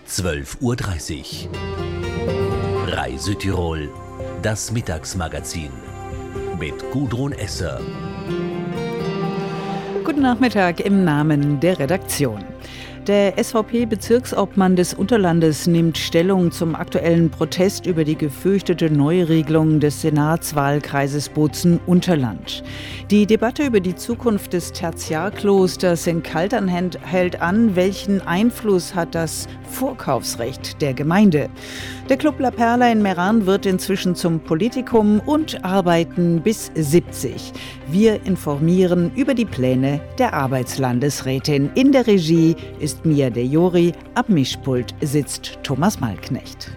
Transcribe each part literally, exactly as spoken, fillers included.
zwölf Uhr dreißig. Reise-Tirol, das Mittagsmagazin mit Gudrun Esser. Guten Nachmittag im Namen der Redaktion. Der S V P-Bezirksobmann des Unterlandes nimmt Stellung zum aktuellen Protest über die gefürchtete Neuregelung des Senatswahlkreises Bozen-Unterland. Die Debatte über die Zukunft des Tertiarklosters in Kaltern hält an, welchen Einfluss hat das Vorkaufsrecht der Gemeinde. Der Club La Perla in Meran wird inzwischen zum Politikum und arbeiten bis siebzig. Wir informieren über die Pläne der Arbeitslandesrätin. In der Regie ist Mia De Jori, am Mischpult sitzt Thomas Malknecht.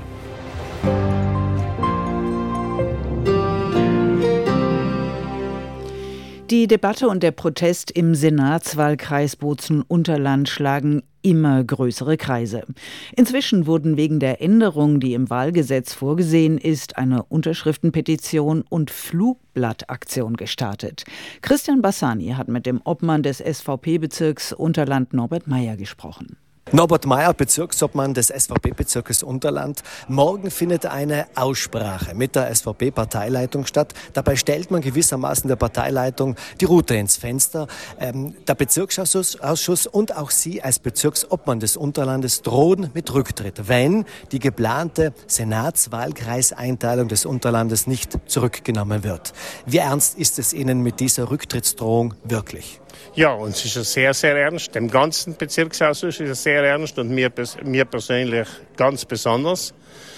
Die Debatte und der Protest im Senatswahlkreis Bozen-Unterland schlagen immer größere Kreise. Inzwischen wurden wegen der Änderung, die im Wahlgesetz vorgesehen ist, eine Unterschriftenpetition und Flugblattaktion gestartet. Christian Bassani hat mit dem Obmann des S V P-Bezirks Unterland Norbert Meyer gesprochen. Norbert Meyer, Bezirksobmann des S V P-Bezirkes Unterland. Morgen findet eine Aussprache mit der S V P-Parteileitung statt. Dabei stellt man gewissermaßen der Parteileitung die Rute ins Fenster. Ähm, der Bezirksausschuss und auch Sie als Bezirksobmann des Unterlandes drohen mit Rücktritt, wenn die geplante Senatswahlkreiseinteilung des Unterlandes nicht zurückgenommen wird. Wie ernst ist es Ihnen mit dieser Rücktrittsdrohung wirklich? Ja, uns ist es sehr, sehr ernst. Dem ganzen Bezirksausschuss ist es sehr ernst und mir, mir persönlich ganz besonders,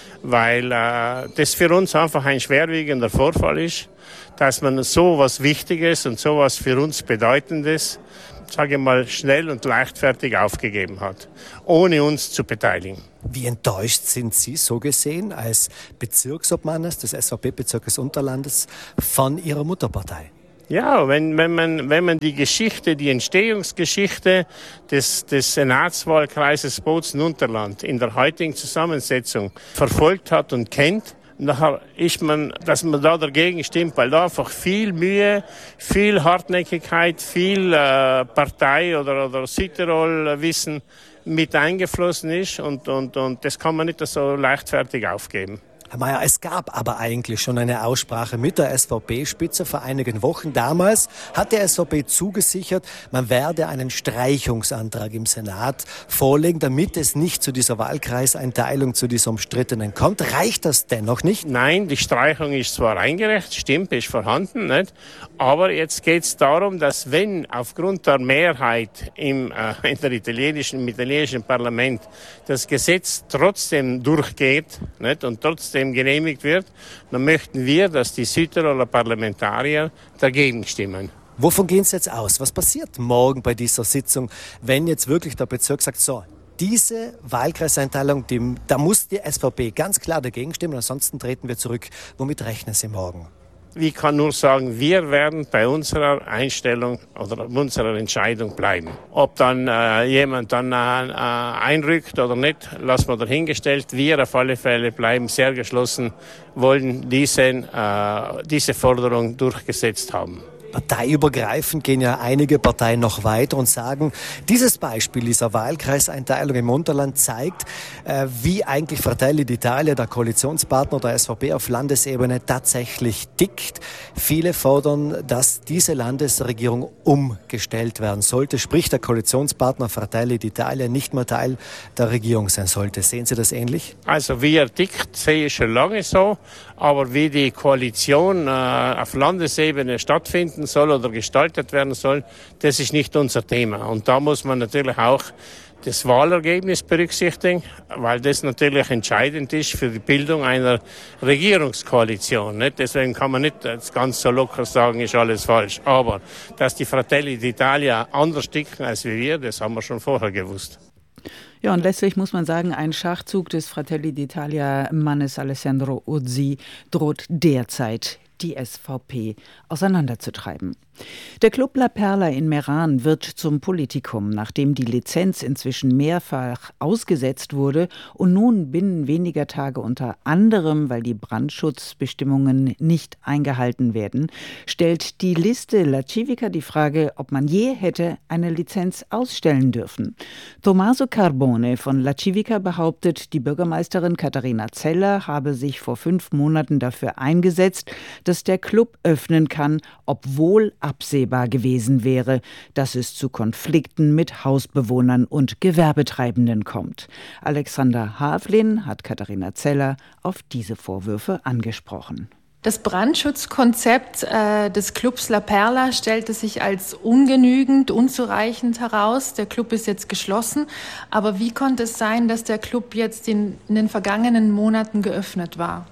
weil äh, das für uns einfach ein schwerwiegender Vorfall ist, dass man so was Wichtiges und so was für uns Bedeutendes, sage ich mal, schnell und leichtfertig aufgegeben hat, ohne uns zu beteiligen. Wie enttäuscht sind Sie so gesehen als Bezirksobmann des S V P-Bezirkes Unterlandes von Ihrer Mutterpartei? Ja, wenn, wenn, man, wenn man die Geschichte, die Entstehungsgeschichte des, des Senatswahlkreises Bozen-Unterland in der heutigen Zusammensetzung verfolgt hat und kennt, nachher ist man, dass man da dagegen stimmt, weil da einfach viel Mühe, viel Hartnäckigkeit, viel äh, Partei- oder, oder Südtirol-Wissen mit eingeflossen ist und, und, und das kann man nicht so leichtfertig aufgeben. Herr Meyer, es gab aber eigentlich schon eine Aussprache mit der S V P-Spitze vor einigen Wochen. Damals hat der S V P zugesichert, man werde einen Streichungsantrag im Senat vorlegen, damit es nicht zu dieser Wahlkreiseinteilung, zu dieser umstrittenen kommt. Reicht das dennoch nicht? Nein, die Streichung ist zwar eingereicht, stimmt, ist vorhanden, nicht? Aber jetzt geht es darum, dass wenn aufgrund der Mehrheit im, äh, in der italienischen, im italienischen Parlament das Gesetz trotzdem durchgeht, nicht? Und trotzdem genehmigt wird, dann möchten wir, dass die Südtiroler Parlamentarier dagegen stimmen. Wovon gehen Sie jetzt aus? Was passiert morgen bei dieser Sitzung, wenn jetzt wirklich der Bezirk sagt, so, diese Wahlkreiseinteilung, die, da muss die S V P ganz klar dagegen stimmen, ansonsten treten wir zurück. Womit rechnen Sie morgen? Ich kann nur sagen, wir werden bei unserer Einstellung oder unserer Entscheidung bleiben. Ob dann äh, jemand dann äh, einrückt oder nicht, lassen wir dahingestellt. Wir auf alle Fälle bleiben sehr geschlossen, wollen diesen, äh, diese Forderung durchgesetzt haben. Parteiübergreifend gehen ja einige Parteien noch weiter und sagen, dieses Beispiel dieser Wahlkreiseinteilung im Unterland zeigt, äh, wie eigentlich Fratelli d'Italia, der Koalitionspartner der S V P auf Landesebene, tatsächlich tickt. Viele fordern, dass diese Landesregierung umgestellt werden sollte, sprich der Koalitionspartner Fratelli d'Italia nicht mehr Teil der Regierung sein sollte. Sehen Sie das ähnlich? Also wie er tickt, sehe ich schon lange so, aber wie die Koalition äh, auf Landesebene stattfinden soll oder gestaltet werden soll, das ist nicht unser Thema. Und da muss man natürlich auch das Wahlergebnis berücksichtigen, weil das natürlich entscheidend ist für die Bildung einer Regierungskoalition. Nicht? Deswegen kann man nicht ganz so locker sagen, ist alles falsch. Aber dass die Fratelli d'Italia anders ticken als wir, das haben wir schon vorher gewusst. Ja, und letztlich muss man sagen, ein Schachzug des Fratelli d'Italia-Mannes Alessandro Uzzi droht derzeit die S V P auseinanderzutreiben. Der Club La Perla in Meran wird zum Politikum, nachdem die Lizenz inzwischen mehrfach ausgesetzt wurde und nun binnen weniger Tage unter anderem, weil die Brandschutzbestimmungen nicht eingehalten werden, stellt die Liste La Civica die Frage, ob man je hätte eine Lizenz ausstellen dürfen. Tommaso Carbone von La Civica behauptet, die Bürgermeisterin Katharina Zeller habe sich vor fünf Monaten dafür eingesetzt, dass der Club öffnen kann, obwohl absehbar gewesen wäre, dass es zu Konflikten mit Hausbewohnern und Gewerbetreibenden kommt. Alexander Havlin hat Katharina Zeller auf diese Vorwürfe angesprochen. Das Brandschutzkonzept äh, des Clubs La Perla stellte sich als ungenügend, unzureichend heraus. Der Club ist jetzt geschlossen. Aber wie konnte es sein, dass der Club jetzt in, in den vergangenen Monaten geöffnet war?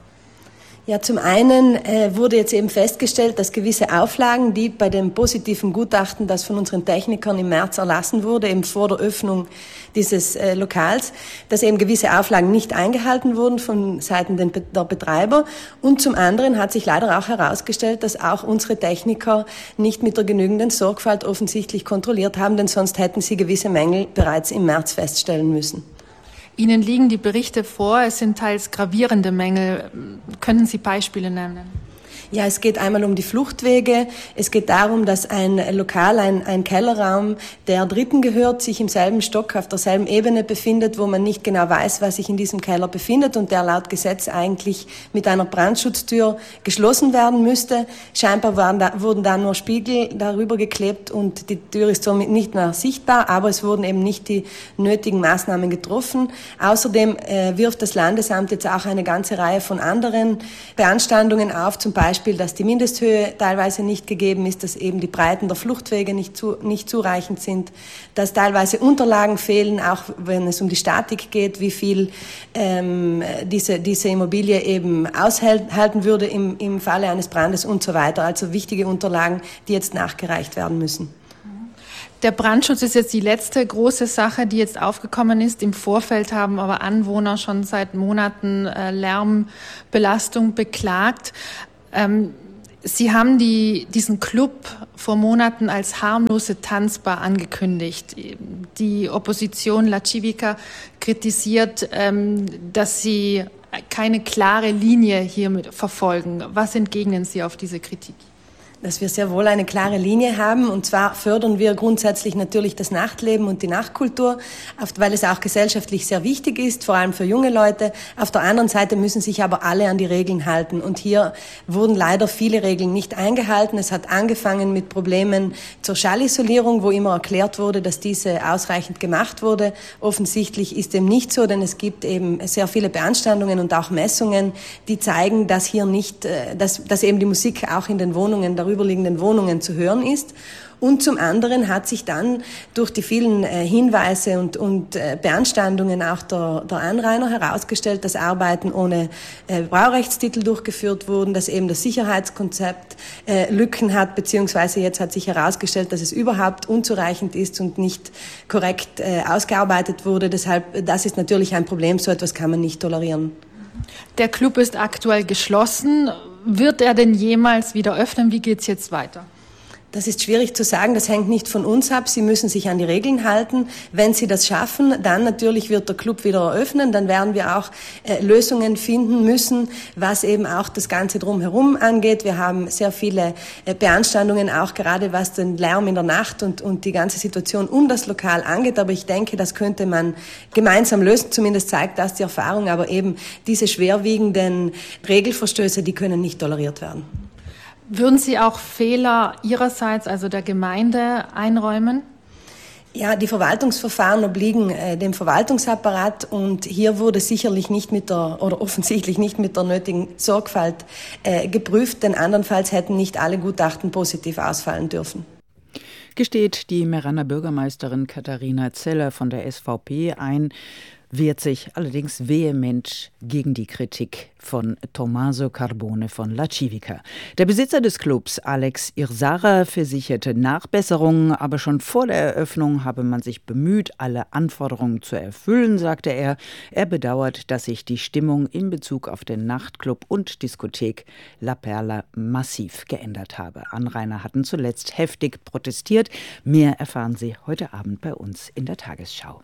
Ja, zum einen äh, wurde jetzt eben festgestellt, dass gewisse Auflagen, die bei dem positiven Gutachten, das von unseren Technikern im März erlassen wurde, eben vor der Öffnung dieses äh, Lokals, dass eben gewisse Auflagen nicht eingehalten wurden von Seiten den, der Betreiber. Und zum anderen hat sich leider auch herausgestellt, dass auch unsere Techniker nicht mit der genügenden Sorgfalt offensichtlich kontrolliert haben, denn sonst hätten sie gewisse Mängel bereits im März feststellen müssen. Ihnen liegen die Berichte vor, es sind teils gravierende Mängel. Können Sie Beispiele nennen? Ja, es geht einmal um die Fluchtwege. Es geht darum, dass ein Lokal, ein, ein Kellerraum, der Dritten gehört, sich im selben Stock, auf derselben Ebene befindet, wo man nicht genau weiß, was sich in diesem Keller befindet und der laut Gesetz eigentlich mit einer Brandschutztür geschlossen werden müsste. Scheinbar waren da, wurden da nur Spiegel darüber geklebt und die Tür ist somit nicht mehr sichtbar, aber es wurden eben nicht die nötigen Maßnahmen getroffen. Außerdem äh, wirft das Landesamt jetzt auch eine ganze Reihe von anderen Beanstandungen auf, zum Beispiel dass die Mindesthöhe teilweise nicht gegeben ist, dass eben die Breiten der Fluchtwege nicht, zu, nicht zureichend sind, dass teilweise Unterlagen fehlen, auch wenn es um die Statik geht, wie viel ähm, diese, diese Immobilie eben aushalten würde im, im Falle eines Brandes und so weiter. Also wichtige Unterlagen, die jetzt nachgereicht werden müssen. Der Brandschutz ist jetzt die letzte große Sache, die jetzt aufgekommen ist. Im Vorfeld haben aber Anwohner schon seit Monaten äh, Lärmbelastung beklagt. Ähm, Sie haben die, diesen Club vor Monaten als harmlose Tanzbar angekündigt. Die Opposition La Civica kritisiert, ähm, dass Sie keine klare Linie hier mit verfolgen. Was entgegnen Sie auf diese Kritik? Dass wir sehr wohl eine klare Linie haben. Und zwar fördern wir grundsätzlich natürlich das Nachtleben und die Nachtkultur, weil es auch gesellschaftlich sehr wichtig ist, vor allem für junge Leute. Auf der anderen Seite müssen sich aber alle an die Regeln halten. Und hier wurden leider viele Regeln nicht eingehalten. Es hat angefangen mit Problemen zur Schallisolierung, wo immer erklärt wurde, dass diese ausreichend gemacht wurde. Offensichtlich ist dem nicht so, denn es gibt eben sehr viele Beanstandungen und auch Messungen, die zeigen, dass hier nicht, dass, dass eben die Musik auch in den Wohnungen darüber überliegenden Wohnungen zu hören ist. Und zum anderen hat sich dann durch die vielen äh, Hinweise und, und äh, Beanstandungen auch der, der Anrainer herausgestellt, dass Arbeiten ohne äh, Baurechtstitel durchgeführt wurden, dass eben das Sicherheitskonzept äh, Lücken hat, beziehungsweise jetzt hat sich herausgestellt, dass es überhaupt unzureichend ist und nicht korrekt äh, ausgearbeitet wurde. Deshalb, das ist natürlich ein Problem, so etwas kann man nicht tolerieren. Der Club ist aktuell geschlossen. Wird er denn jemals wieder öffnen? Wie geht's jetzt weiter? Das ist schwierig zu sagen, das hängt nicht von uns ab. Sie müssen sich an die Regeln halten. Wenn Sie das schaffen, dann natürlich wird der Club wieder eröffnen. Dann werden wir auch äh, Lösungen finden müssen, was eben auch das Ganze drumherum angeht. Wir haben sehr viele äh, Beanstandungen, auch gerade was den Lärm in der Nacht und, und die ganze Situation um das Lokal angeht. Aber ich denke, das könnte man gemeinsam lösen. Zumindest zeigt das die Erfahrung. Aber eben diese schwerwiegenden Regelverstöße, die können nicht toleriert werden. Würden Sie auch Fehler Ihrerseits, also der Gemeinde, einräumen? Ja, die Verwaltungsverfahren obliegen äh, dem Verwaltungsapparat und hier wurde sicherlich nicht mit der, oder offensichtlich nicht mit der nötigen Sorgfalt äh, geprüft, denn andernfalls hätten nicht alle Gutachten positiv ausfallen dürfen. Gesteht die Meraner Bürgermeisterin Katharina Zeller von der S V P ein. wehrt sich allerdings vehement gegen die Kritik von Tommaso Carbone von La Civica. Der Besitzer des Clubs, Alex Irsara, versicherte Nachbesserungen, aber schon vor der Eröffnung habe man sich bemüht, alle Anforderungen zu erfüllen, sagte er. Er bedauert, dass sich die Stimmung in Bezug auf den Nachtclub und Diskothek La Perla massiv geändert habe. Anrainer hatten zuletzt heftig protestiert. Mehr erfahren Sie heute Abend bei uns in der Tagesschau.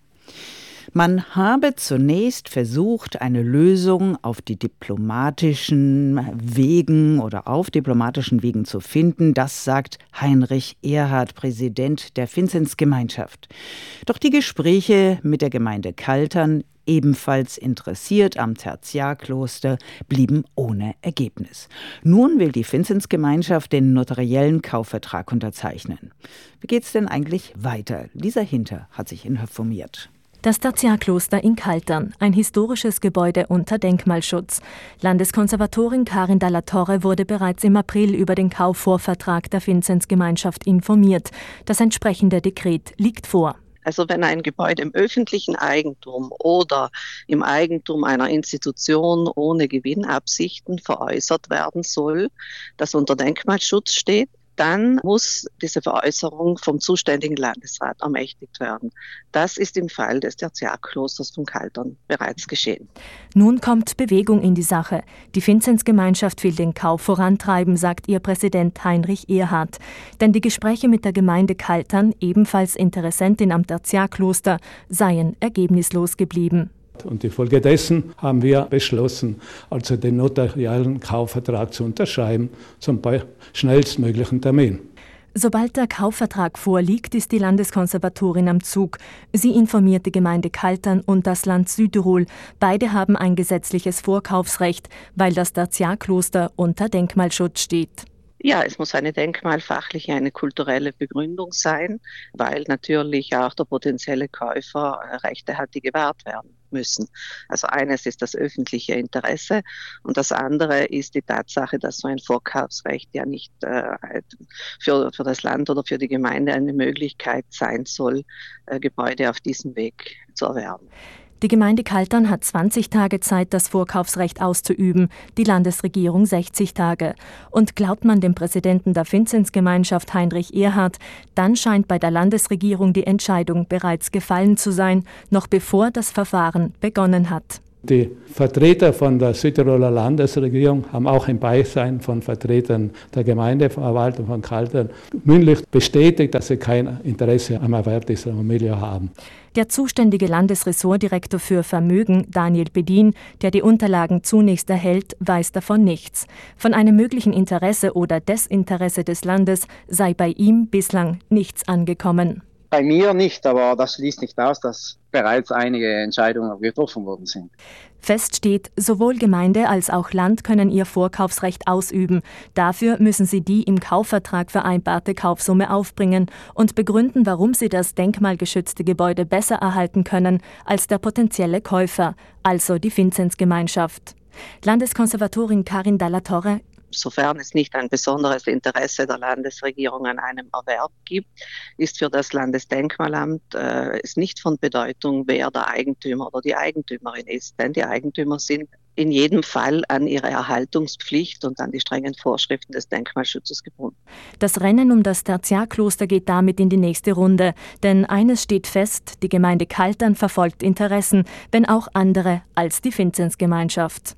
Man habe zunächst versucht, eine Lösung auf die diplomatischen Wegen oder auf diplomatischen Wegen zu finden. Das sagt Heinrich Erhardt, Präsident der Vinzenzgemeinschaft. Doch die Gespräche mit der Gemeinde Kaltern, ebenfalls interessiert am Tertiarkloster, blieben ohne Ergebnis. Nun will die Vinzenzgemeinschaft den notariellen Kaufvertrag unterzeichnen. Wie geht's denn eigentlich weiter? Lisa Hinter hat sich informiert. Das Tertiarkloster in Kaltern, ein historisches Gebäude unter Denkmalschutz. Landeskonservatorin Karin Dalla Torre wurde bereits im April über den Kaufvorvertrag der Vinzenzgemeinschaft informiert. Das entsprechende Dekret liegt vor. Also wenn ein Gebäude im öffentlichen Eigentum oder im Eigentum einer Institution ohne Gewinnabsichten veräußert werden soll, das unter Denkmalschutz steht, dann muss diese Veräußerung vom zuständigen Landesrat ermächtigt werden. Das ist im Fall des Tertiarklosters von Kaltern bereits geschehen. Nun kommt Bewegung in die Sache. Die Vinzenzgemeinschaft will den Kauf vorantreiben, sagt ihr Präsident Heinrich Erhardt. Denn die Gespräche mit der Gemeinde Kaltern, ebenfalls Interessentin am Tertiarkloster, seien ergebnislos geblieben. Und infolgedessen haben wir beschlossen, also den notariellen Kaufvertrag zu unterschreiben, zum schnellstmöglichen Termin. Sobald der Kaufvertrag vorliegt, ist die Landeskonservatorin am Zug. Sie informiert die Gemeinde Kaltern und das Land Südtirol. Beide haben ein gesetzliches Vorkaufsrecht, weil das Tertiarkloster unter Denkmalschutz steht. Ja, es muss eine denkmalfachliche, eine kulturelle Begründung sein, weil natürlich auch der potenzielle Käufer Rechte hat, die gewahrt werden müssen. Also eines ist das öffentliche Interesse und das andere ist die Tatsache, dass so ein Vorkaufsrecht ja nicht äh, für, für das Land oder für die Gemeinde eine Möglichkeit sein soll, äh, Gebäude auf diesem Weg zu erwerben. Die Gemeinde Kaltern hat zwanzig Tage Zeit, das Vorkaufsrecht auszuüben, die Landesregierung sechzig Tage. Und glaubt man dem Präsidenten der Vinzenzgemeinschaft Heinrich Erhardt, dann scheint bei der Landesregierung die Entscheidung bereits gefallen zu sein, noch bevor das Verfahren begonnen hat. Die Vertreter von der Südtiroler Landesregierung haben auch im Beisein von Vertretern der Gemeindeverwaltung von Kaltern mündlich bestätigt, dass sie kein Interesse am Erwerb dieser Immobilie haben. Der zuständige Landesressortdirektor für Vermögen, Daniel Bedin, der die Unterlagen zunächst erhält, weiß davon nichts. Von einem möglichen Interesse oder Desinteresse des Landes sei bei ihm bislang nichts angekommen. Bei mir nicht, aber das schließt nicht aus, dass bereits einige Entscheidungen getroffen worden sind. Fest steht, sowohl Gemeinde als auch Land können ihr Vorkaufsrecht ausüben. Dafür müssen sie die im Kaufvertrag vereinbarte Kaufsumme aufbringen und begründen, warum sie das denkmalgeschützte Gebäude besser erhalten können als der potenzielle Käufer, also die Vinzenzgemeinschaft. Landeskonservatorin Karin Dalla Torre: Sofern es nicht ein besonderes Interesse der Landesregierung an einem Erwerb gibt, ist für das Landesdenkmalamt äh, es nicht von Bedeutung, wer der Eigentümer oder die Eigentümerin ist. Denn die Eigentümer sind in jedem Fall an ihre Erhaltungspflicht und an die strengen Vorschriften des Denkmalschutzes gebunden. Das Rennen um das Tertiarkloster geht damit in die nächste Runde. Denn eines steht fest, die Gemeinde Kaltern verfolgt Interessen, wenn auch andere als die Vinzenzgemeinschaft.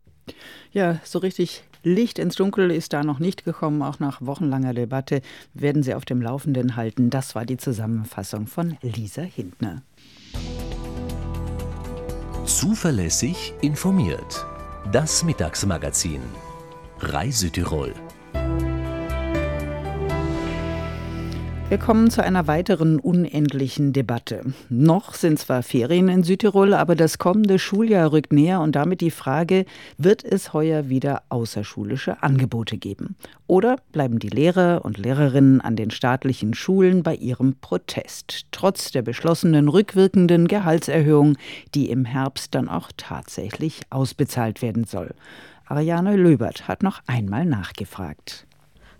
Ja, so richtig Licht ins Dunkel ist da noch nicht gekommen, auch nach wochenlanger Debatte werden Sie auf dem Laufenden halten. Das war die Zusammenfassung von Lisa Hintner. Zuverlässig informiert. Das Mittagsmagazin. Reise-Tirol. Wir kommen zu einer weiteren unendlichen Debatte. Noch sind zwar Ferien in Südtirol, aber das kommende Schuljahr rückt näher und damit die Frage, wird es heuer wieder außerschulische Angebote geben? Oder bleiben die Lehrer und Lehrerinnen an den staatlichen Schulen bei ihrem Protest, trotz der beschlossenen rückwirkenden Gehaltserhöhung, die im Herbst dann auch tatsächlich ausbezahlt werden soll? Ariane Löbert hat noch einmal nachgefragt.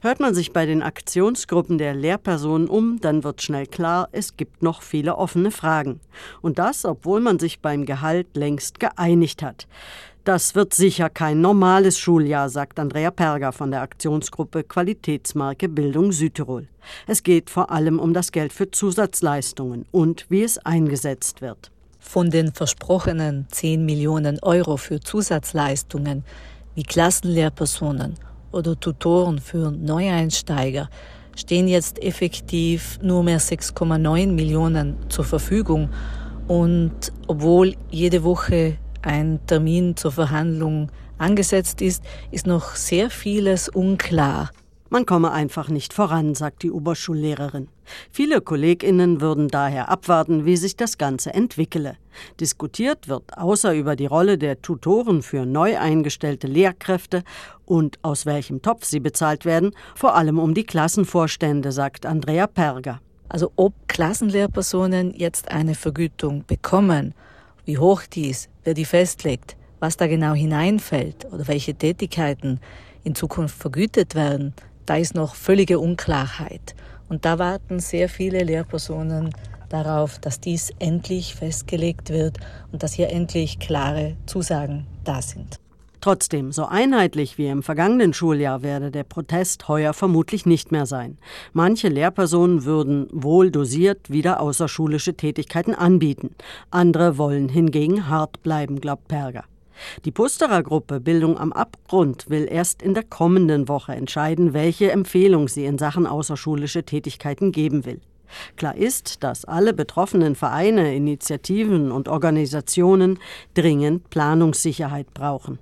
Hört man sich bei den Aktionsgruppen der Lehrpersonen um, dann wird schnell klar, es gibt noch viele offene Fragen. Und das, obwohl man sich beim Gehalt längst geeinigt hat. Das wird sicher kein normales Schuljahr, sagt Andrea Perger von der Aktionsgruppe Qualitätsmarke Bildung Südtirol. Es geht vor allem um das Geld für Zusatzleistungen und wie es eingesetzt wird. Von den versprochenen zehn Millionen Euro für Zusatzleistungen wie Klassenlehrpersonen oder Tutoren für Neueinsteiger stehen jetzt effektiv nur mehr sechs Komma neun Millionen zur Verfügung. Und obwohl jede Woche ein Termin zur Verhandlung angesetzt ist, ist noch sehr vieles unklar. Man komme einfach nicht voran, sagt die Oberschullehrerin. Viele KollegInnen würden daher abwarten, wie sich das Ganze entwickele. Diskutiert wird außer über die Rolle der Tutoren für neu eingestellte Lehrkräfte und aus welchem Topf sie bezahlt werden, vor allem um die Klassenvorstände, sagt Andrea Perger. Also ob Klassenlehrpersonen jetzt eine Vergütung bekommen, wie hoch die ist, wer die festlegt, was da genau hineinfällt oder welche Tätigkeiten in Zukunft vergütet werden, da ist noch völlige Unklarheit. Und da warten sehr viele Lehrpersonen darauf, dass dies endlich festgelegt wird und dass hier endlich klare Zusagen da sind. Trotzdem, so einheitlich wie im vergangenen Schuljahr werde der Protest heuer vermutlich nicht mehr sein. Manche Lehrpersonen würden wohl dosiert wieder außerschulische Tätigkeiten anbieten. Andere wollen hingegen hart bleiben, glaubt Perger. Die Pusterer Gruppe Bildung am Abgrund will erst in der kommenden Woche entscheiden, welche Empfehlung sie in Sachen außerschulische Tätigkeiten geben will. Klar ist, dass alle betroffenen Vereine, Initiativen und Organisationen dringend Planungssicherheit brauchen.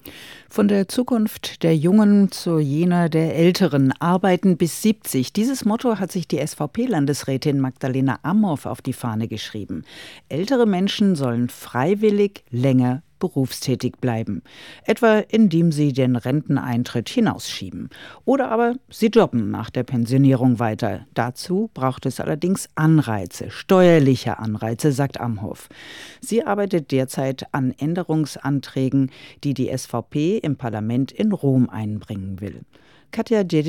Von der Zukunft der Jungen zu jener der Älteren, arbeiten bis siebzig. Dieses Motto hat sich die S V P-Landesrätin Magdalena Amhoff auf die Fahne geschrieben. Ältere Menschen sollen freiwillig länger berufstätig bleiben, etwa indem sie den Renteneintritt hinausschieben. Oder aber sie jobben nach der Pensionierung weiter. Dazu braucht es allerdings Anreize, steuerliche Anreize, sagt Amhoff. Sie arbeitet derzeit an Änderungsanträgen, die die S V P im Parlament in Rom einbringen will. Katja De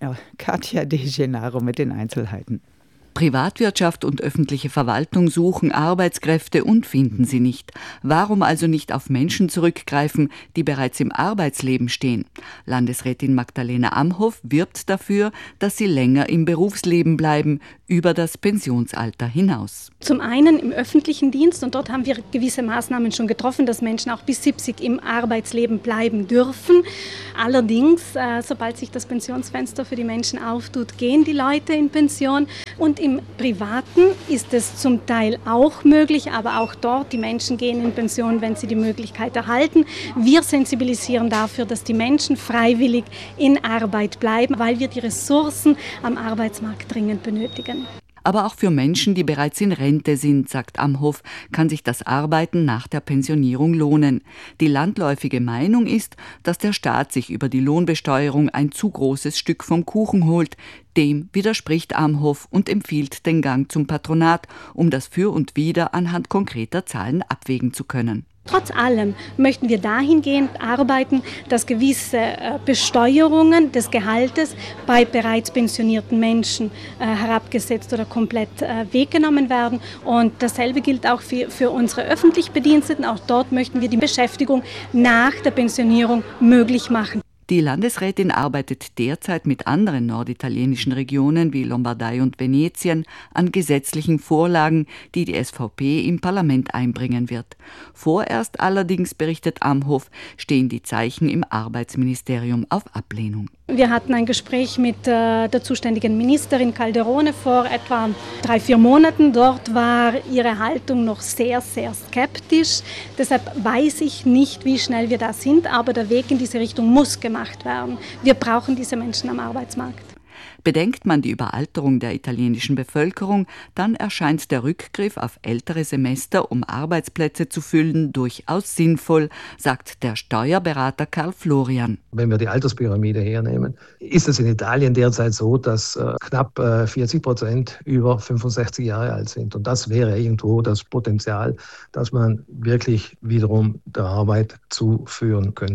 Genaro mit den Einzelheiten. Privatwirtschaft und öffentliche Verwaltung suchen Arbeitskräfte und finden sie nicht. Warum also nicht auf Menschen zurückgreifen, die bereits im Arbeitsleben stehen? Landesrätin Magdalena Amhoff wirbt dafür, dass sie länger im Berufsleben bleiben, über das Pensionsalter hinaus. Zum einen im öffentlichen Dienst, und dort haben wir gewisse Maßnahmen schon getroffen, dass Menschen auch bis siebzig im Arbeitsleben bleiben dürfen. Allerdings, äh, sobald sich das Pensionsfenster für die Menschen auftut, gehen die Leute in Pension. Und im Privaten ist es zum Teil auch möglich, aber auch dort, die Menschen gehen in Pension, wenn sie die Möglichkeit erhalten. Wir sensibilisieren dafür, dass die Menschen freiwillig in Arbeit bleiben, weil wir die Ressourcen am Arbeitsmarkt dringend benötigen. Aber auch für Menschen, die bereits in Rente sind, sagt Amhoff, kann sich das Arbeiten nach der Pensionierung lohnen. Die landläufige Meinung ist, dass der Staat sich über die Lohnbesteuerung ein zu großes Stück vom Kuchen holt. Dem widerspricht Amhoff und empfiehlt den Gang zum Patronat, um das Für und Wider anhand konkreter Zahlen abwägen zu können. Trotz allem möchten wir dahingehend arbeiten, dass gewisse Besteuerungen des Gehaltes bei bereits pensionierten Menschen äh, herabgesetzt oder komplett äh, weggenommen werden. Und dasselbe gilt auch für, für unsere öffentlich Bediensteten. Auch dort möchten wir die Beschäftigung nach der Pensionierung möglich machen. Die Landesrätin arbeitet derzeit mit anderen norditalienischen Regionen wie Lombardei und Venetien an gesetzlichen Vorlagen, die die S V P im Parlament einbringen wird. Vorerst allerdings, berichtet Amhoff, stehen die Zeichen im Arbeitsministerium auf Ablehnung. Wir hatten ein Gespräch mit äh, der zuständigen Ministerin Calderone vor etwa drei, vier Monaten. Dort war ihre Haltung noch sehr, sehr skeptisch. Deshalb weiß ich nicht, wie schnell wir da sind, aber der Weg in diese Richtung muss gemacht werden. Wir brauchen diese Menschen am Arbeitsmarkt. Bedenkt man die Überalterung der italienischen Bevölkerung, dann erscheint der Rückgriff auf ältere Semester, um Arbeitsplätze zu füllen, durchaus sinnvoll, sagt der Steuerberater Karl Florian. Wenn wir die Alterspyramide hernehmen, ist es in Italien derzeit so, dass äh, knapp äh, vierzig Prozent über fünfundsechzig Jahre alt sind. Und das wäre irgendwo das Potenzial, dass man wirklich wiederum der Arbeit zuführen könnte.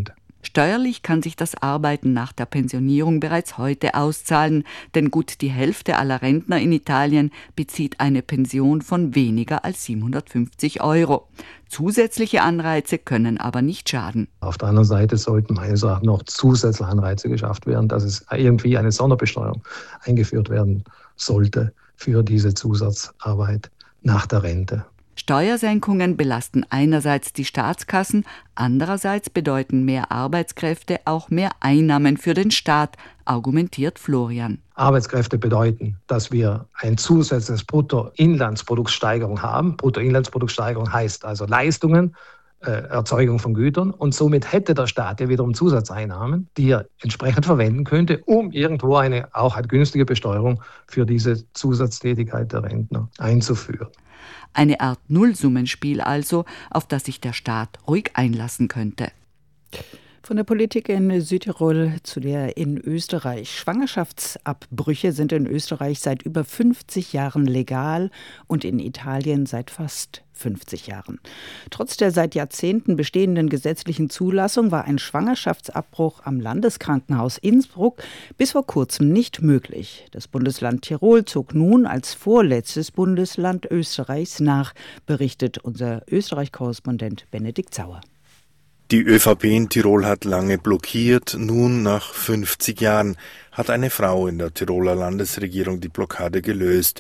Steuerlich kann sich das Arbeiten nach der Pensionierung bereits heute auszahlen, denn gut die Hälfte aller Rentner in Italien bezieht eine Pension von weniger als siebenhundertfünfzig Euro. Zusätzliche Anreize können aber nicht schaden. Auf der anderen Seite sollten meines Erachtens noch zusätzliche Anreize geschafft werden, dass es irgendwie eine Sonderbesteuerung eingeführt werden sollte für diese Zusatzarbeit nach der Rente. Steuersenkungen belasten einerseits die Staatskassen, andererseits bedeuten mehr Arbeitskräfte auch mehr Einnahmen für den Staat, argumentiert Florian. Arbeitskräfte bedeuten, dass wir ein zusätzliches Bruttoinlandsproduktsteigerung haben. Bruttoinlandsproduktsteigerung heißt also Leistungen, äh, Erzeugung von Gütern, und somit hätte der Staat ja wiederum Zusatzeinnahmen, die er entsprechend verwenden könnte, um irgendwo eine auch eine günstige Besteuerung für diese Zusatztätigkeit der Rentner einzuführen. Eine Art Nullsummenspiel also, auf das sich der Staat ruhig einlassen könnte. Von der Politik in Südtirol zu der in Österreich. Schwangerschaftsabbrüche sind in Österreich seit über fünfzig Jahren legal und in Italien seit fast fünfzig Jahren. Trotz der seit Jahrzehnten bestehenden gesetzlichen Zulassung war ein Schwangerschaftsabbruch am Landeskrankenhaus Innsbruck bis vor kurzem nicht möglich. Das Bundesland Tirol zog nun als vorletztes Bundesland Österreichs nach, berichtet unser Österreich-Korrespondent Benedikt Sauer. Die ÖVP in Tirol hat lange blockiert. Nun, nach fünfzig Jahren, hat eine Frau in der Tiroler Landesregierung die Blockade gelöst.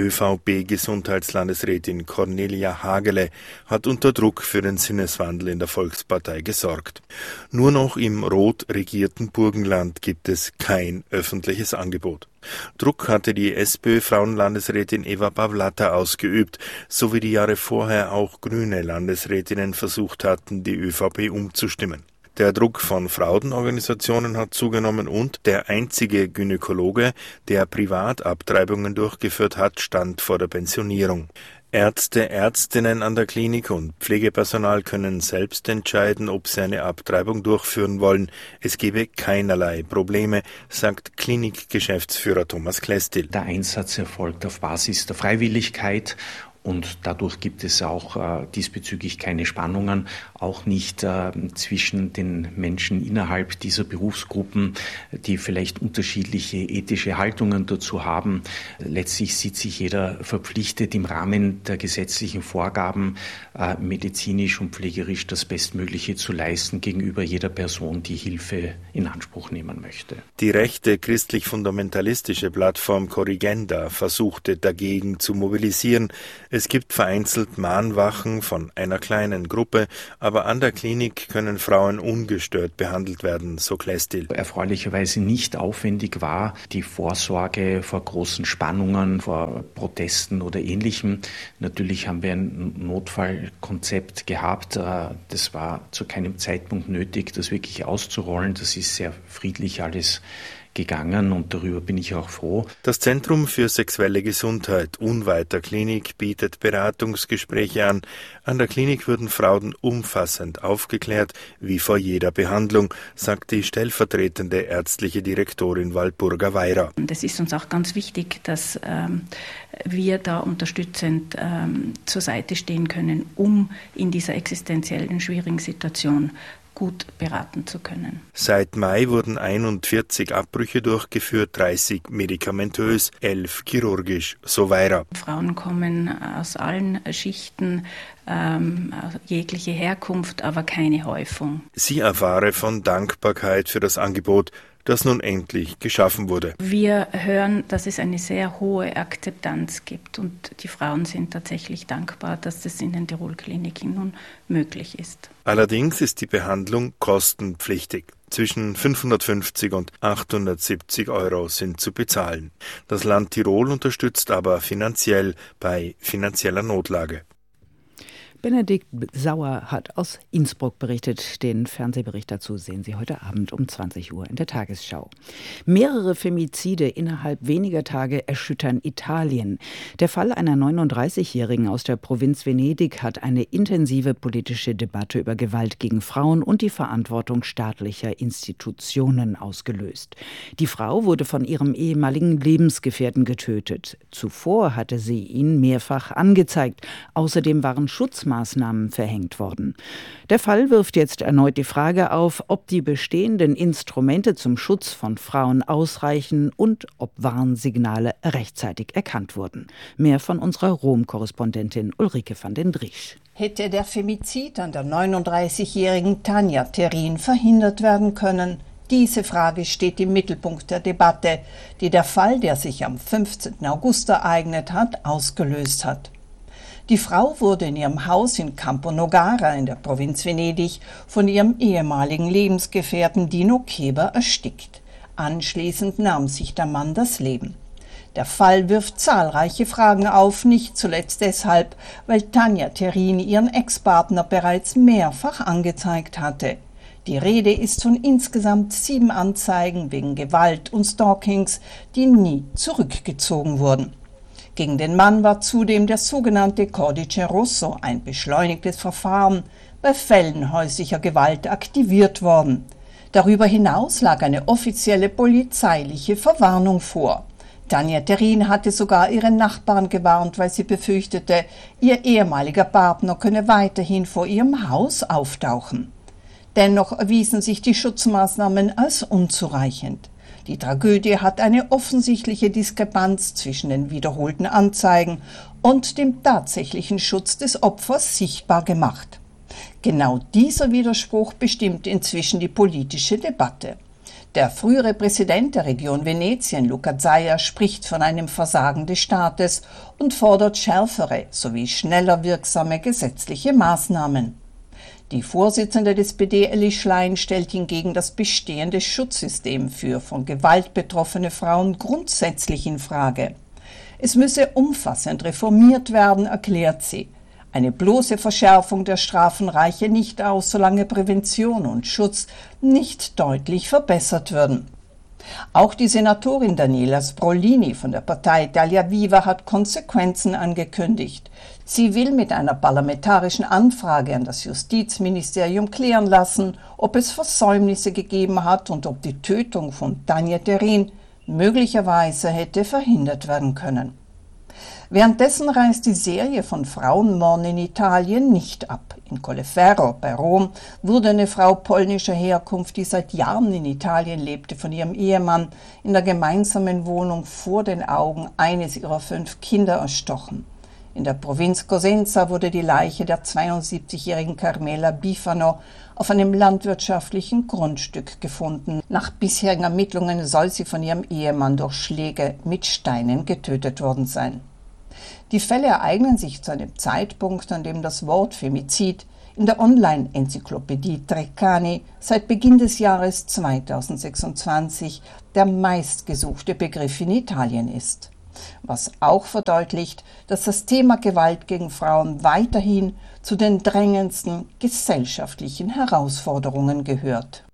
ÖVP-Gesundheitslandesrätin Cornelia Hagele hat unter Druck für den Sinneswandel in der Volkspartei gesorgt. Nur noch im rot regierten Burgenland gibt es kein öffentliches Angebot. Druck hatte die SPÖ-Frauenlandesrätin Eva Pavlata ausgeübt, so wie die Jahre vorher auch grüne Landesrätinnen versucht hatten, die ÖVP umzustimmen. Der Druck von Frauenorganisationen hat zugenommen und der einzige Gynäkologe, der Privatabtreibungen durchgeführt hat, stand vor der Pensionierung. Ärzte, Ärztinnen an der Klinik und Pflegepersonal können selbst entscheiden, ob sie eine Abtreibung durchführen wollen. Es gebe keinerlei Probleme, sagt Klinikgeschäftsführer Thomas Klestil. Der Einsatz erfolgt auf Basis der Freiwilligkeit. Und dadurch gibt es auch äh, diesbezüglich keine Spannungen, auch nicht äh, zwischen den Menschen innerhalb dieser Berufsgruppen, die vielleicht unterschiedliche ethische Haltungen dazu haben. Letztlich sieht sich jeder verpflichtet, im Rahmen der gesetzlichen Vorgaben äh, medizinisch und pflegerisch das Bestmögliche zu leisten gegenüber jeder Person, die Hilfe in Anspruch nehmen möchte. Die rechte christlich-fundamentalistische Plattform Corrigenda versuchte dagegen zu mobilisieren. Es gibt vereinzelt Mahnwachen von einer kleinen Gruppe, aber an der Klinik können Frauen ungestört behandelt werden, so Klestil. Erfreulicherweise nicht aufwendig war die Vorsorge vor großen Spannungen, vor Protesten oder Ähnlichem. Natürlich haben wir ein Notfallkonzept gehabt. Das war zu keinem Zeitpunkt nötig, das wirklich auszurollen. Das ist sehr friedlich alles gegangen und darüber bin ich auch froh. Das Zentrum für sexuelle Gesundheit unweit der Klinik bietet Beratungsgespräche an. An der Klinik würden Frauen umfassend aufgeklärt, wie vor jeder Behandlung, sagt die stellvertretende ärztliche Direktorin Walpurga Weira. Es ist uns auch ganz wichtig, dass ähm, wir da unterstützend ähm, zur Seite stehen können, um in dieser existenziellen schwierigen Situation gut beraten zu können. Seit Mai wurden einundvierzig Abbrüche durchgeführt, dreißig medikamentös, elf chirurgisch, so Weira. Frauen kommen aus allen Schichten, ähm, jegliche Herkunft, aber keine Häufung. Sie erfahre von Dankbarkeit für das Angebot, das nun endlich geschaffen wurde. Wir hören, dass es eine sehr hohe Akzeptanz gibt und die Frauen sind tatsächlich dankbar, dass das in den Tirol-Kliniken nun möglich ist. Allerdings ist die Behandlung kostenpflichtig. Zwischen fünfhundertfünfzig und achthundertsiebzig Euro sind zu bezahlen. Das Land Tirol unterstützt aber finanziell bei finanzieller Notlage. Benedikt Sauer hat aus Innsbruck berichtet. Den Fernsehbericht dazu sehen Sie heute Abend um zwanzig Uhr in der Tagesschau. Mehrere Femizide innerhalb weniger Tage erschüttern Italien. Der Fall einer neununddreißigjährigen aus der Provinz Venedig hat eine intensive politische Debatte über Gewalt gegen Frauen und die Verantwortung staatlicher Institutionen ausgelöst. Die Frau wurde von ihrem ehemaligen Lebensgefährten getötet. Zuvor hatte sie ihn mehrfach angezeigt. Außerdem waren Schutzmaßnahmen Schutzmaßnahmen verhängt worden. Der Fall wirft jetzt erneut die Frage auf, ob die bestehenden Instrumente zum Schutz von Frauen ausreichen und ob Warnsignale rechtzeitig erkannt wurden. Mehr von unserer Rom-Korrespondentin Ulrike van den Driesch. Hätte der Femizid an der neununddreißigjährigen Tanja Terin verhindert werden können? Diese Frage steht im Mittelpunkt der Debatte, die der Fall, der sich am fünfzehnten August ereignet hat, ausgelöst hat. Die Frau wurde in ihrem Haus in Campo Nogara in der Provinz Venedig von ihrem ehemaligen Lebensgefährten Dino Keber erstickt. Anschließend nahm sich der Mann das Leben. Der Fall wirft zahlreiche Fragen auf, nicht zuletzt deshalb, weil Tanja Terin ihren Ex-Partner bereits mehrfach angezeigt hatte. Die Rede ist von insgesamt sieben Anzeigen wegen Gewalt und Stalkings, die nie zurückgezogen wurden. Gegen den Mann war zudem der sogenannte Codice Rosso, ein beschleunigtes Verfahren, bei Fällen häuslicher Gewalt aktiviert worden. Darüber hinaus lag eine offizielle polizeiliche Verwarnung vor. Tanja Terin hatte sogar ihren Nachbarn gewarnt, weil sie befürchtete, ihr ehemaliger Partner könne weiterhin vor ihrem Haus auftauchen. Dennoch erwiesen sich die Schutzmaßnahmen als unzureichend. Die Tragödie hat eine offensichtliche Diskrepanz zwischen den wiederholten Anzeigen und dem tatsächlichen Schutz des Opfers sichtbar gemacht. Genau dieser Widerspruch bestimmt inzwischen die politische Debatte. Der frühere Präsident der Region Venetien, Luca Zaia, spricht von einem Versagen des Staates und fordert schärfere sowie schneller wirksame gesetzliche Maßnahmen. Die Vorsitzende des P D, Elli Schlein, stellt hingegen das bestehende Schutzsystem für von Gewalt betroffene Frauen grundsätzlich in Frage. Es müsse umfassend reformiert werden, erklärt sie. Eine bloße Verschärfung der Strafen reiche nicht aus, solange Prävention und Schutz nicht deutlich verbessert würden. Auch die Senatorin Daniela Sprollini von der Partei Italia Viva hat Konsequenzen angekündigt. Sie will mit einer parlamentarischen Anfrage an das Justizministerium klären lassen, ob es Versäumnisse gegeben hat und ob die Tötung von Tanja Terin möglicherweise hätte verhindert werden können. Währenddessen reißt die Serie von Frauenmorden in Italien nicht ab. In Colleferro bei Rom wurde eine Frau polnischer Herkunft, die seit Jahren in Italien lebte, von ihrem Ehemann in der gemeinsamen Wohnung vor den Augen eines ihrer fünf Kinder erstochen. In der Provinz Cosenza wurde die Leiche der zweiundsiebzigjährigen Carmela Bifano auf einem landwirtschaftlichen Grundstück gefunden. Nach bisherigen Ermittlungen soll sie von ihrem Ehemann durch Schläge mit Steinen getötet worden sein. Die Fälle ereignen sich zu einem Zeitpunkt, an dem das Wort Femizid in der Online-Enzyklopädie Treccani seit Beginn des Jahres zweitausendsechsundzwanzig der meistgesuchte Begriff in Italien ist. Was auch verdeutlicht, dass das Thema Gewalt gegen Frauen weiterhin zu den drängendsten gesellschaftlichen Herausforderungen gehört.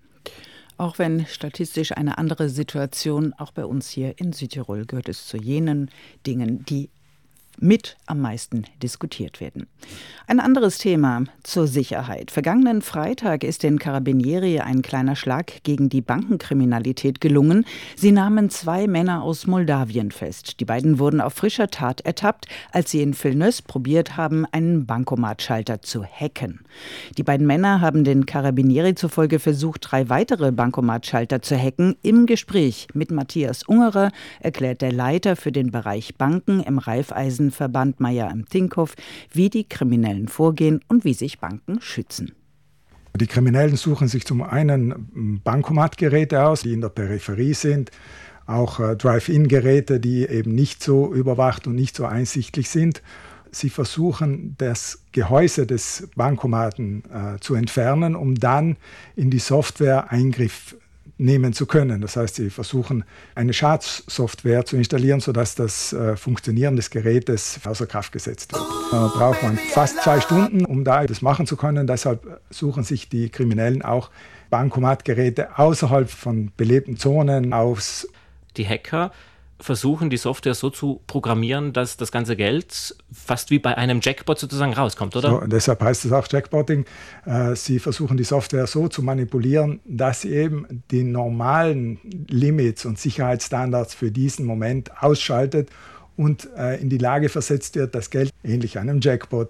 Auch wenn statistisch eine andere Situation, auch bei uns hier in Südtirol gehört es zu jenen Dingen, die mit am meisten diskutiert werden. Ein anderes Thema zur Sicherheit. Vergangenen Freitag ist den Carabinieri ein kleiner Schlag gegen die Bankenkriminalität gelungen. Sie nahmen zwei Männer aus Moldawien fest. Die beiden wurden auf frischer Tat ertappt, als sie in Vilnius probiert haben, einen Bankomatschalter zu hacken. Die beiden Männer haben den Carabinieri zufolge versucht, drei weitere Bankomatschalter zu hacken. Im Gespräch mit Matthias Ungerer erklärt der Leiter für den Bereich Banken im Raiffeisen Verband Meier im Tinkoff, wie die Kriminellen vorgehen und wie sich Banken schützen. Die Kriminellen suchen sich zum einen Bankomatgeräte aus, die in der Peripherie sind, auch äh, Drive-In-Geräte, die eben nicht so überwacht und nicht so einsichtlich sind. Sie versuchen, das Gehäuse des Bankomaten äh, zu entfernen, um dann in die Software Eingriff nehmen zu können. Das heißt, sie versuchen, eine Schadsoftware zu installieren, sodass das äh, Funktionieren des Gerätes außer Kraft gesetzt wird. Da braucht man fast zwei Stunden, um da das machen zu können. Deshalb suchen sich die Kriminellen auch Bankomatgeräte außerhalb von belebten Zonen aus. Die Hacker versuchen, die Software so zu programmieren, dass das ganze Geld fast wie bei einem Jackpot sozusagen rauskommt, oder? So, deshalb heißt es auch Jackpotting. Äh, sie versuchen, die Software so zu manipulieren, dass sie eben die normalen Limits und Sicherheitsstandards für diesen Moment ausschaltet und äh, in die Lage versetzt wird, das Geld, ähnlich einem Jackpot,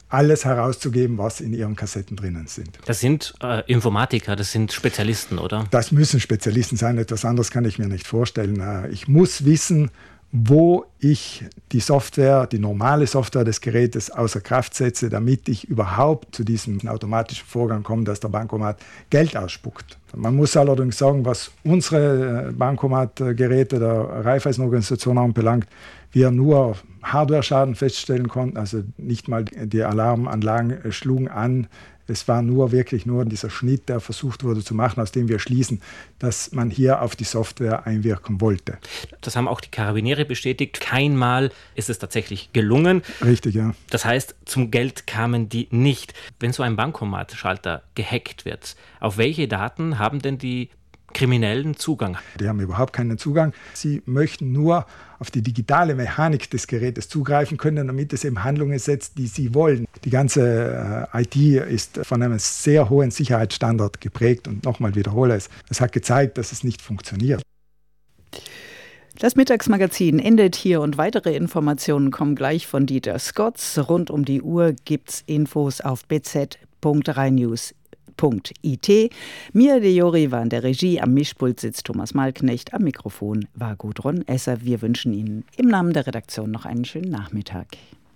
alles herauszugeben, was in ihren Kassetten drinnen sind. Das sind äh, Informatiker, das sind Spezialisten, oder? Das müssen Spezialisten sein, etwas anderes kann ich mir nicht vorstellen. Ich muss wissen, wo ich die Software, die normale Software des Gerätes außer Kraft setze, damit ich überhaupt zu diesem automatischen Vorgang komme, dass der Bankomat Geld ausspuckt. Man muss allerdings sagen, was unsere Bankomatgeräte der Raiffeisenorganisation anbelangt, wir nur Hardware-Schaden feststellen konnten, also nicht mal die Alarmanlagen schlugen an. Es war nur wirklich nur dieser Schnitt, der versucht wurde zu machen, aus dem wir schließen, dass man hier auf die Software einwirken wollte. Das haben auch die Karabiniere bestätigt. Keinmal ist es tatsächlich gelungen. Richtig, ja. Das heißt, zum Geld kamen die nicht. Wenn so ein Bankomatschalter gehackt wird, auf welche Daten haben denn die Kriminellen Zugang? Die haben überhaupt keinen Zugang. Sie möchten nur auf die digitale Mechanik des Gerätes zugreifen können, damit es eben Handlungen setzt, die sie wollen. Die ganze äh, I T ist von einem sehr hohen Sicherheitsstandard geprägt und nochmal wiederhole es. Es hat gezeigt, dass es nicht funktioniert. Das Mittagsmagazin endet hier und weitere Informationen kommen gleich von Dieter Scotts. Rund um die Uhr gibt's Infos auf b z punkt rheinnews punkt i t. Mia de Jori war in der Regie, am Mischpult sitzt Thomas Malknecht, am Mikrofon war Gudrun Esser. Wir wünschen Ihnen im Namen der Redaktion noch einen schönen Nachmittag.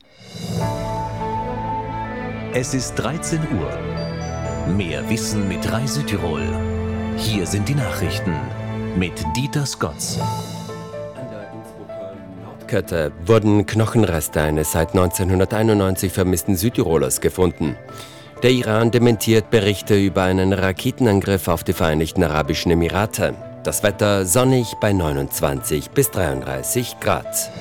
Es ist dreizehn Uhr. Mehr Wissen mit Rai Südtirol. Hier sind die Nachrichten mit Dieter Scotts. Kette wurden Knochenreste eines seit neunzehnhunderteinundneunzig vermissten Südtirolers gefunden. Der Iran dementiert Berichte über einen Raketenangriff auf die Vereinigten Arabischen Emirate. Das Wetter sonnig bei neunundzwanzig bis dreiunddreißig Grad.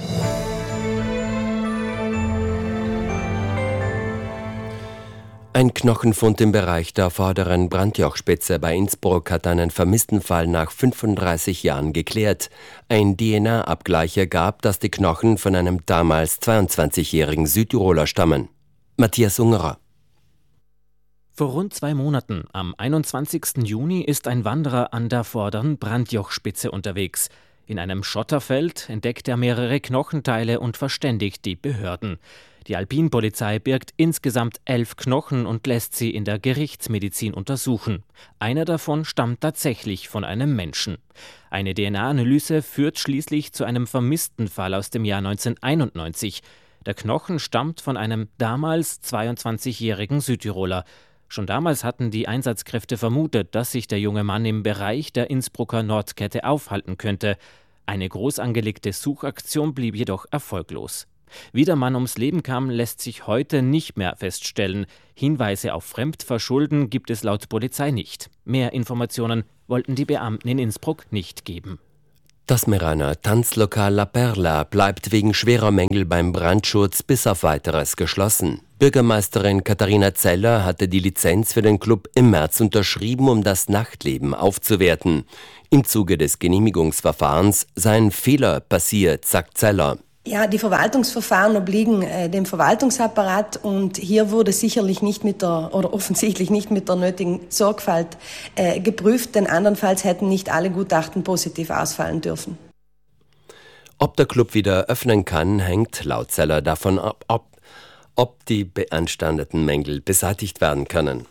Ein Knochenfund im Bereich der vorderen Brandjochspitze bei Innsbruck hat einen vermissten Fall nach fünfunddreißig Jahren geklärt. Ein D N A-Abgleich ergab, dass die Knochen von einem damals zweiundzwanzigjährigen Südtiroler stammen. Matthias Ungerer. Vor rund zwei Monaten, am einundzwanzigsten Juni, ist ein Wanderer an der vorderen Brandjochspitze unterwegs. In einem Schotterfeld entdeckt er mehrere Knochenteile und verständigt die Behörden. Die Alpinpolizei birgt insgesamt elf Knochen und lässt sie in der Gerichtsmedizin untersuchen. Einer davon stammt tatsächlich von einem Menschen. Eine D N A-Analyse führt schließlich zu einem vermissten Fall aus dem Jahr neunzehnhunderteinundneunzig. Der Knochen stammt von einem damals zweiundzwanzigjährigen Südtiroler. Schon damals hatten die Einsatzkräfte vermutet, dass sich der junge Mann im Bereich der Innsbrucker Nordkette aufhalten könnte. Eine groß angelegte Suchaktion blieb jedoch erfolglos. Wie der Mann ums Leben kam, lässt sich heute nicht mehr feststellen. Hinweise auf Fremdverschulden gibt es laut Polizei nicht. Mehr Informationen wollten die Beamten in Innsbruck nicht geben. Das Meraner Tanzlokal La Perla bleibt wegen schwerer Mängel beim Brandschutz bis auf Weiteres geschlossen. Bürgermeisterin Katharina Zeller hatte die Lizenz für den Club im März unterschrieben, um das Nachtleben aufzuwerten. Im Zuge des Genehmigungsverfahrens seien Fehler passiert, sagt Zeller. Ja, die Verwaltungsverfahren obliegen äh, dem Verwaltungsapparat und hier wurde sicherlich nicht mit der, oder offensichtlich nicht mit der nötigen Sorgfalt äh, geprüft, denn andernfalls hätten nicht alle Gutachten positiv ausfallen dürfen. Ob der Club wieder öffnen kann, hängt laut Zeller davon ab, ob, ob die beanstandeten Mängel beseitigt werden können.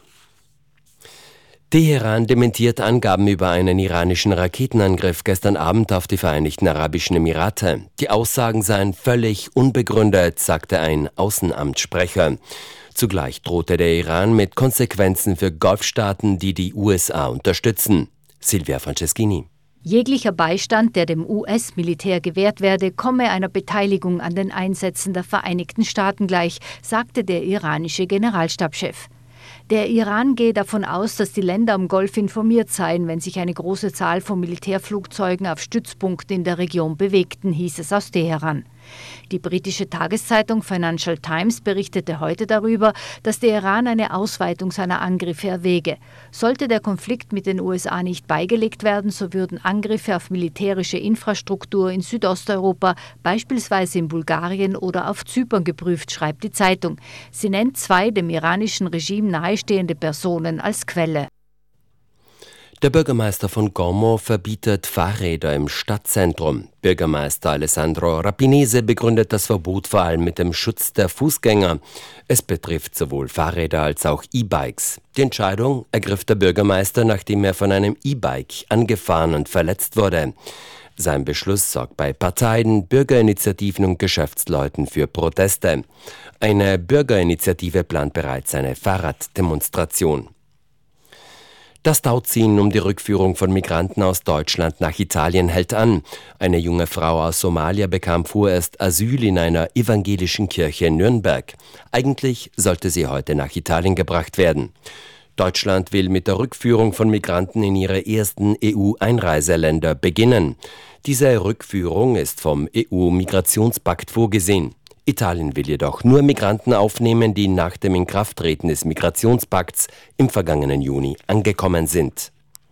Teheran dementiert Angaben über einen iranischen Raketenangriff gestern Abend auf die Vereinigten Arabischen Emirate. Die Aussagen seien völlig unbegründet, sagte ein Außenamtssprecher. Zugleich drohte der Iran mit Konsequenzen für Golfstaaten, die die U S A unterstützen. Silvia Franceschini. Jeglicher Beistand, der dem U S-Militär gewährt werde, komme einer Beteiligung an den Einsätzen der Vereinigten Staaten gleich, sagte der iranische Generalstabschef. Der Iran gehe davon aus, dass die Länder am Golf informiert seien, wenn sich eine große Zahl von Militärflugzeugen auf Stützpunkten in der Region bewegten, hieß es aus Teheran. Die britische Tageszeitung Financial Times berichtete heute darüber, dass der Iran eine Ausweitung seiner Angriffe erwäge. Sollte der Konflikt mit den U S A nicht beigelegt werden, so würden Angriffe auf militärische Infrastruktur in Südosteuropa, beispielsweise in Bulgarien oder auf Zypern geprüft, schreibt die Zeitung. Sie nennt zwei dem iranischen Regime nahestehende Personen als Quelle. Der Bürgermeister von Como verbietet Fahrräder im Stadtzentrum. Bürgermeister Alessandro Rapinese begründet das Verbot vor allem mit dem Schutz der Fußgänger. Es betrifft sowohl Fahrräder als auch E-Bikes. Die Entscheidung ergriff der Bürgermeister, nachdem er von einem E-Bike angefahren und verletzt wurde. Sein Beschluss sorgt bei Parteien, Bürgerinitiativen und Geschäftsleuten für Proteste. Eine Bürgerinitiative plant bereits eine Fahrraddemonstration. Das Tauziehen um die Rückführung von Migranten aus Deutschland nach Italien hält an. Eine junge Frau aus Somalia bekam vorerst Asyl in einer evangelischen Kirche in Nürnberg. Eigentlich sollte sie heute nach Italien gebracht werden. Deutschland will mit der Rückführung von Migranten in ihre ersten E U-Einreiseländer beginnen. Diese Rückführung ist vom E U-Migrationspakt vorgesehen. Italien will jedoch nur Migranten aufnehmen, die nach dem Inkrafttreten des Migrationspakts im vergangenen Juni angekommen sind.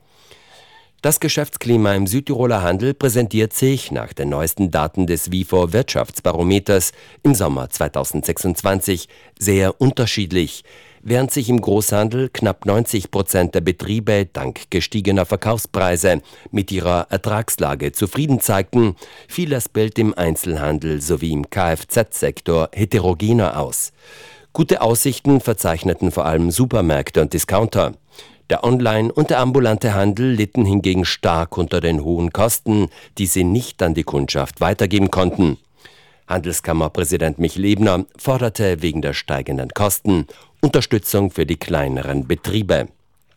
Das Geschäftsklima im Südtiroler Handel präsentiert sich nach den neuesten Daten des W I F O Wirtschaftsbarometers im Sommer zweitausendsechsundzwanzig sehr unterschiedlich. Während sich im Großhandel knapp neunzig Prozent der Betriebe dank gestiegener Verkaufspreise mit ihrer Ertragslage zufrieden zeigten, fiel das Bild im Einzelhandel sowie im Kfz-Sektor heterogener aus. Gute Aussichten verzeichneten vor allem Supermärkte und Discounter. Der Online- und der ambulante Handel litten hingegen stark unter den hohen Kosten, die sie nicht an die Kundschaft weitergeben konnten. Handelskammerpräsident Michel Ebner forderte wegen der steigenden Kosten Unterstützung für die kleineren Betriebe.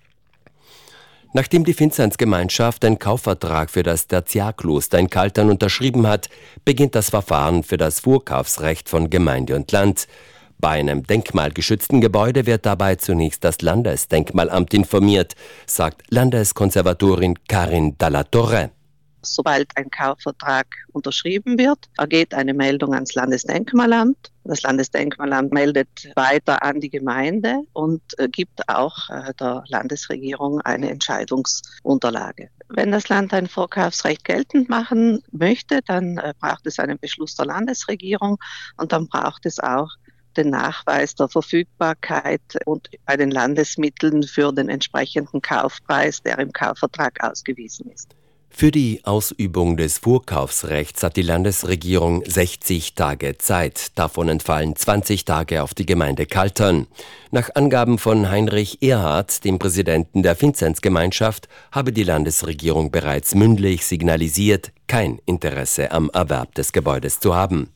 Nachdem die Vinzenz-Gemeinschaft einen Kaufvertrag für das Tertiarkloster in Kaltern unterschrieben hat, beginnt das Verfahren für das Vorkaufsrecht von Gemeinde und Land. Bei einem denkmalgeschützten Gebäude wird dabei zunächst das Landesdenkmalamt informiert, sagt Landeskonservatorin Karin Dalla Torre. Sobald ein Kaufvertrag unterschrieben wird, ergeht eine Meldung ans Landesdenkmalamt. Das Landesdenkmalamt meldet weiter an die Gemeinde und gibt auch der Landesregierung eine Entscheidungsunterlage. Wenn das Land ein Vorkaufsrecht geltend machen möchte, dann braucht es einen Beschluss der Landesregierung und dann braucht es auch den Nachweis der Verfügbarkeit und bei den Landesmitteln für den entsprechenden Kaufpreis, der im Kaufvertrag ausgewiesen ist. Für die Ausübung des Vorkaufsrechts hat die Landesregierung sechzig Tage Zeit. Davon entfallen zwanzig Tage auf die Gemeinde Kaltern. Nach Angaben von Heinrich Erhardt, dem Präsidenten der Vinzenz-Gemeinschaft, habe die Landesregierung bereits mündlich signalisiert, kein Interesse am Erwerb des Gebäudes zu haben.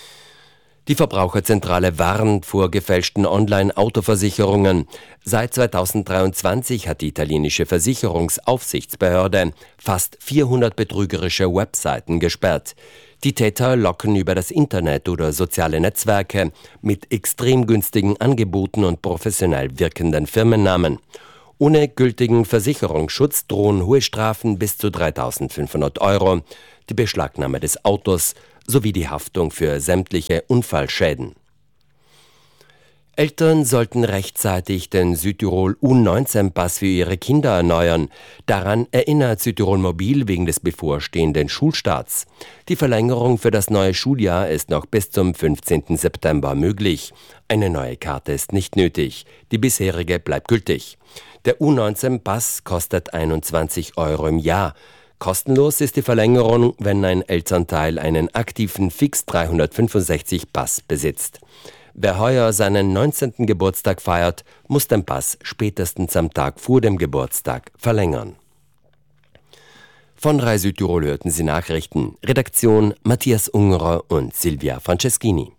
Die Verbraucherzentrale warnt vor gefälschten Online-Autoversicherungen. Seit zweitausenddreiundzwanzig hat die italienische Versicherungsaufsichtsbehörde fast vierhundert betrügerische Webseiten gesperrt. Die Täter locken über das Internet oder soziale Netzwerke mit extrem günstigen Angeboten und professionell wirkenden Firmennamen. Ohne gültigen Versicherungsschutz drohen hohe Strafen bis zu dreitausendfünfhundert Euro, die Beschlagnahme des Autos sowie die Haftung für sämtliche Unfallschäden. Eltern sollten rechtzeitig den Südtirol U neunzehn Pass für ihre Kinder erneuern. Daran erinnert Südtirol Mobil wegen des bevorstehenden Schulstarts. Die Verlängerung für das neue Schuljahr ist noch bis zum fünfzehnten September möglich. Eine neue Karte ist nicht nötig. Die bisherige bleibt gültig. Der U neunzehn Pass kostet einundzwanzig Euro im Jahr. Kostenlos ist die Verlängerung, wenn ein Elternteil einen aktiven Fix dreihundertfünfundsechzig Pass besitzt. Wer heuer seinen neunzehnten Geburtstag feiert, muss den Pass spätestens am Tag vor dem Geburtstag verlängern. Von Rai Südtirol hörten Sie Nachrichten. Redaktion Matthias Ungerer und Silvia Franceschini.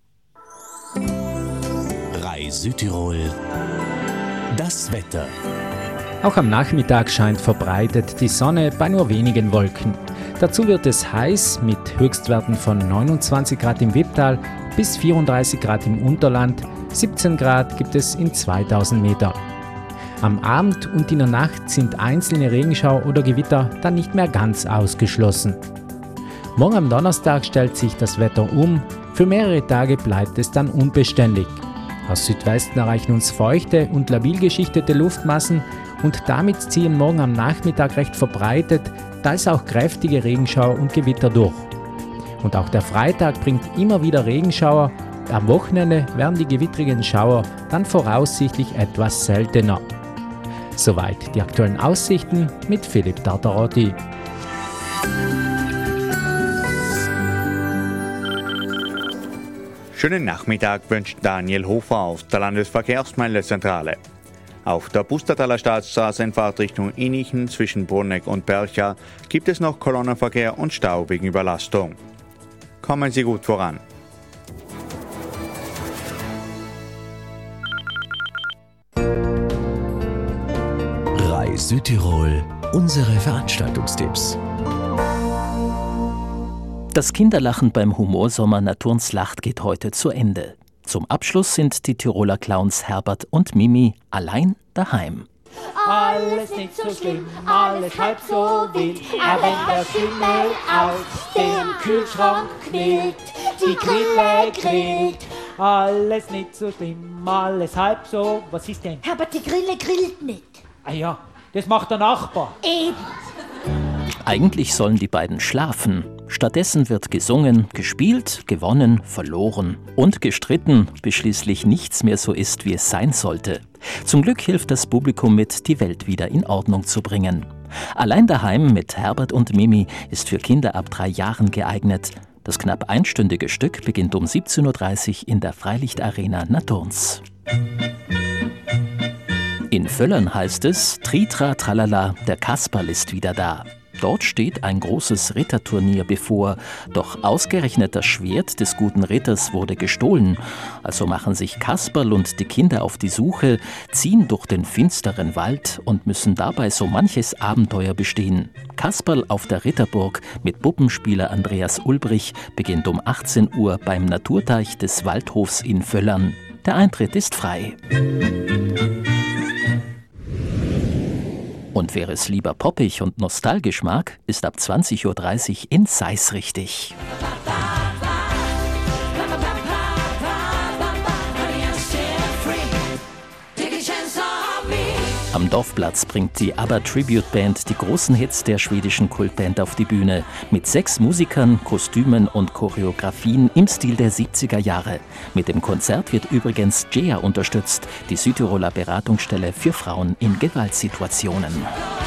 Rai Südtirol. Das Wetter. Auch am Nachmittag scheint verbreitet die Sonne bei nur wenigen Wolken. Dazu wird es heiß mit Höchstwerten von neunundzwanzig Grad im Wipptal bis vierunddreißig Grad im Unterland, siebzehn Grad gibt es in zweitausend Meter. Am Abend und in der Nacht sind einzelne Regenschauer oder Gewitter dann nicht mehr ganz ausgeschlossen. Morgen am Donnerstag stellt sich das Wetter um, für mehrere Tage bleibt es dann unbeständig. Aus Südwesten erreichen uns feuchte und labil geschichtete Luftmassen und damit ziehen morgen am Nachmittag recht verbreitet, teils auch kräftige Regenschauer und Gewitter durch. Und auch der Freitag bringt immer wieder Regenschauer, am Wochenende werden die gewittrigen Schauer dann voraussichtlich etwas seltener. Soweit die aktuellen Aussichten mit Philipp Tartarotti. Schönen Nachmittag wünscht Daniel Hofer aus der Landesverkehrsmeldezentrale. Auf der Pustertaler Staatsstraße in Fahrtrichtung Innichen zwischen Bruneck und Bercha gibt es noch Kolonnenverkehr und Stau wegen Überlastung. Kommen Sie gut voran. Reis Südtirol, unsere Veranstaltungstipps. Das Kinderlachen beim Humorsommer Naturns Lacht geht heute zu Ende. Zum Abschluss sind die Tiroler Clowns Herbert und Mimi allein daheim. Alles nicht so schlimm, alles halb so wild, aber wenn der Schimmel aus dem Kühlschrank quillt, die Grille grillt. Alles nicht so schlimm, alles halb so, was ist denn? Aber die Grille grillt nicht. Ah ja, das macht der Nachbar. Eben. Eigentlich sollen die beiden schlafen. Stattdessen wird gesungen, gespielt, gewonnen, verloren und gestritten, bis schließlich nichts mehr so ist, wie es sein sollte. Zum Glück hilft das Publikum mit, die Welt wieder in Ordnung zu bringen. Allein daheim mit Herbert und Mimi ist für Kinder ab drei Jahren geeignet. Das knapp einstündige Stück beginnt um siebzehn Uhr dreißig in der Freilichtarena Naturns. In Völlern heißt es, Tritra Tralala, der Kasperl ist wieder da. Dort steht ein großes Ritterturnier bevor, doch ausgerechnet das Schwert des guten Ritters wurde gestohlen. Also machen sich Kasperl und die Kinder auf die Suche, ziehen durch den finsteren Wald und müssen dabei so manches Abenteuer bestehen. Kasperl auf der Ritterburg mit Puppenspieler Andreas Ulbrich beginnt um achtzehn Uhr beim Naturteich des Waldhofs in Völlern. Der Eintritt ist frei. Und wer es lieber poppig und nostalgisch mag, ist ab zwanzig Uhr dreißig in Seis richtig. Am Dorfplatz bringt die ABBA Tribute Band die großen Hits der schwedischen Kultband auf die Bühne. Mit sechs Musikern, Kostümen und Choreografien im Stil der siebziger Jahre. Mit dem Konzert wird übrigens G E A unterstützt, die Südtiroler Beratungsstelle für Frauen in Gewaltsituationen.